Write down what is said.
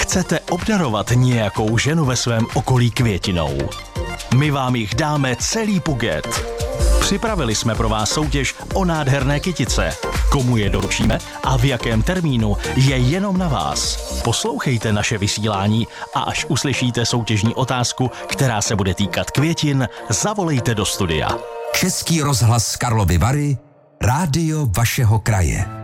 Chcete obdarovat nějakou ženu ve svém okolí květinou? My vám jich dáme celý puget. Připravili jsme pro vás soutěž o nádherné kytice. Komu je doručíme a v jakém termínu je jenom na vás. Poslouchejte naše vysílání a až uslyšíte soutěžní otázku, která se bude týkat květin, zavolejte do studia. Český rozhlas Karlovy Vary, rádio vašeho kraje.